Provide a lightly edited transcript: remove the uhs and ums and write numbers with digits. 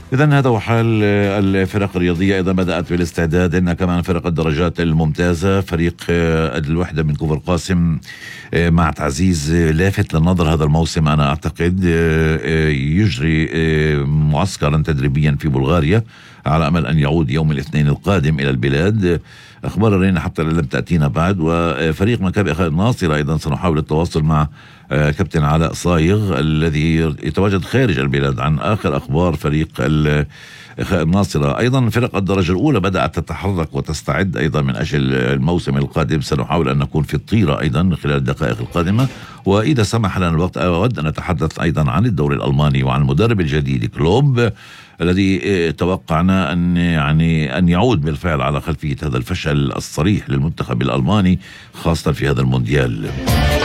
إذن هذا هو حال الفرق الرياضية. أيضا بدأت بالاستعداد إن كمان فرق الدرجات الممتازة، فريق الوحدة من كفر قاسم مع تعزيز لافت للنظر هذا الموسم، أنا أعتقد يجري معسكرا تدريبيا في بلغاريا على أمل أن يعود يوم الاثنين القادم إلى البلاد. أخبار رينا حتى لم تأتينا بعد. وفريق مكابي الناصرة أيضا سنحاول التواصل مع كابتن علاء صايغ الذي يتواجد خارج البلاد عن آخر أخبار فريق الناصرة. أيضا فرق الدرجة الأولى بدأت تتحرك وتستعد أيضا من أجل الموسم القادم. سنحاول أن نكون في الطيرة أيضا خلال الدقائق القادمة، وإذا سمح لنا الوقت أود أن نتحدث أيضا عن الدوري الألماني وعن المدرب الجديد كلوب الذي توقعنا أن يعود بالفعل على خلفية هذا الفشل الصريح للمنتخب الألماني خاصة في هذا المونديال.